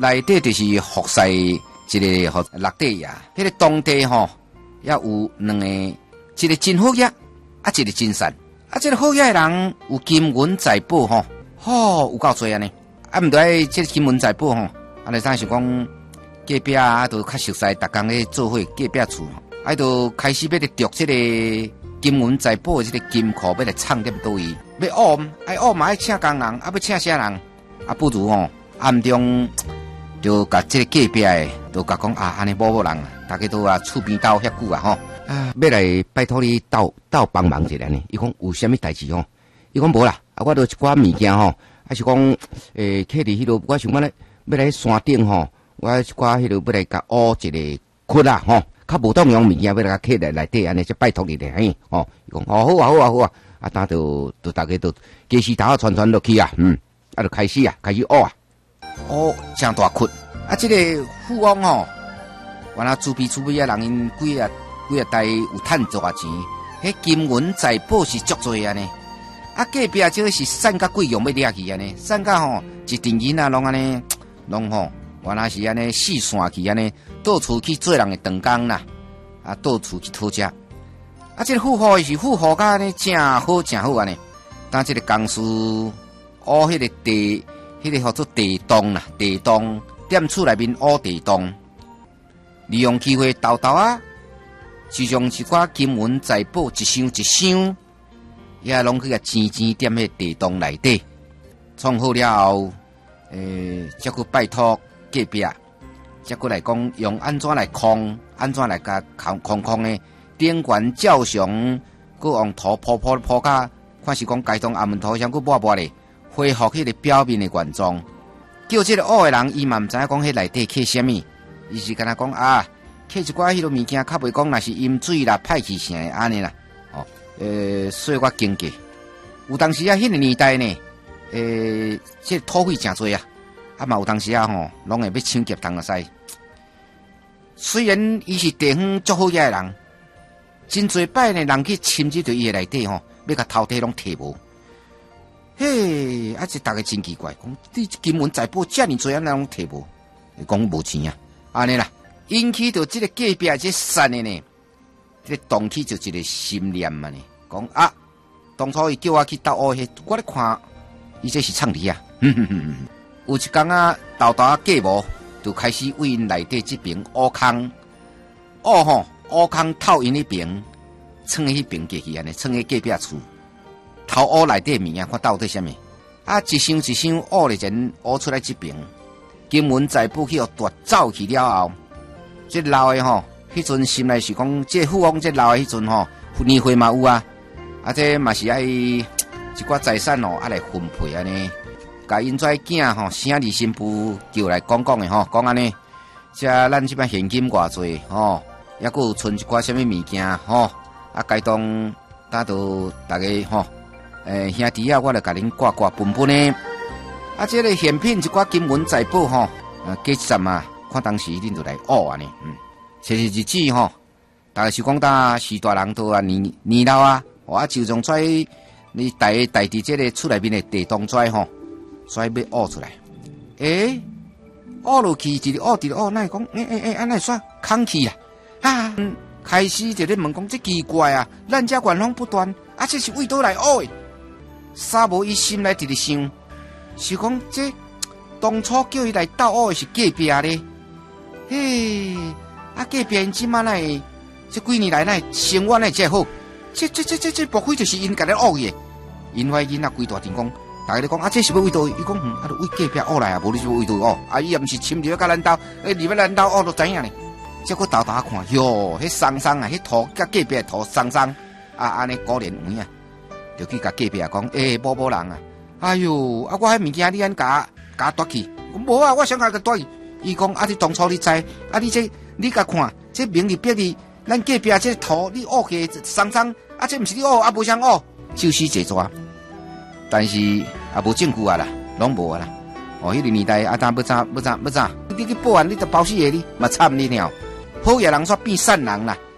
内底就是服晒一个落地呀。迄个当地吼，也有两个，一个真好业，一个真善。这个好业的人有金银财宝吼，有够多安尼。毋对爱这个金银财宝吼，安尼咱是讲隔壁都较熟悉，逐工咧做伙隔壁厝，都开始要来夺这个金银财宝的这个金库，要来藏点倒位。要学嘛，爱请工人，要请啥人？不如吼暗中就甲这个隔壁的，就甲讲安尼某人，大家都厝边斗遐久吼。要来拜托你斗帮忙一下呢。伊讲有啥物代志吼？伊讲无啦，我都一寡物件吼，还是讲客伫迄落，我想要来山顶吼，我一寡迄落要来甲挖一个窟啦吼，较无当用物件要来甲客内底安尼，就拜托你咧，嘿吼。伊讲好啊，当就大家都计时头传落去啊，就开始挖真大窟这个富翁吼，原来厝边啊人因几啊代有趁多钱，迄金银财宝是足多安尼。隔壁这个是散甲贵用要掠去安尼，散甲吼一阵囡仔拢安尼，拢吼原来是安尼四散去安尼，到处去做人的长工啦，到处去讨食。这个富户是富户甲安尼真好安尼。当这个工师挖迄个地，迄个叫做地洞啦，地洞踮厝内面挖地洞，利用机会豆就将一寡金银财宝一箱，也拢去甲钱踮迄地洞内底，创好了后，再去拜托隔壁，再去来讲用安怎来控，安怎来甲控的顶悬照相，佮用土铺甲，看是讲街东暗门土上佮抹咧，恢复迄个表面的原状。叫这个挖的人，伊嘛毋知影讲迄内底刻啥物，伊是敢若讲刻一寡迄落物件，较袂讲若是淹水啦、歹气啥安尼啦。所以我经过，有当时迄个年代呢，这土匪真多嘛有当时吼，拢会要抢劫当个使。虽然伊是地方足好嘢的人，真侪摆呢人去侵入到伊的内底吼，要甲偷摕拢摕无。嘿，这大家真奇怪，讲你金银财宝遮尔多，安拢摕无？讲无钱啊，安尼啦。引起到这个隔壁这山的呢，这个动起就一个心念嘛呢，讲当初伊叫我去斗挖迄，我咧看，伊这是创治啊，有一天豆嫁无，就开始为因内底这边挖坑，挖坑透因那边，蹭迄边过去安尼，蹭迄隔壁厝，偷挖内底物件，看到底啥物，一箱一箱挖咧前挖出来这边，金银财宝去互夺走去了后。这老的吼，迄阵心内是讲，这富翁这老的迄阵吼，年岁嘛有这嘛是爱一寡财产来分配安尼，甲因遮囝吼，生儿新妇叫来讲的吼，讲安尼，咱这边现金偌济吼，也佫有存一寡什么物件吼，街东大家吼，兄弟我来甲恁挂分呢，这个现品一寡金银财宝吼，几站看当时恁就来挖安尼，其实日子吼，大概是讲时大人都年老就从你带伫这个厝内面的地洞吼，要挖出来，挖落去一直挖，那讲安尼煞空气啦，开始就咧问讲，这奇怪咱遮元风不断，这是为倒来挖的？啥无伊心内直直想，是讲这当初叫伊来斗挖的是隔壁咧。嘿，隔壁因即马来，这几年来来生活来真好，这莫非就是因家咧挖的？因为因规大阵讲，大家咧讲这是要为倒？伊讲就为隔壁挖来无你就为倒挖？伊也毋是侵入甲咱兜，入要咱兜挖都知影咧。结果豆看，哟，迄松迄土甲隔壁土松安尼果然有影，就去甲隔壁讲，某人哎哟，我迄物件你安甲夺去？无我想甲夺去。伊讲你当初你知，你甲看，这明里壁里，咱隔壁这土你挖起松这毋是你挖，无啥挖，就是这抓。但是无证据啦，拢无啦。迄个年代当要怎，你去报案，你就包死个你，嘛惨你了。好嘢人煞变善人啦。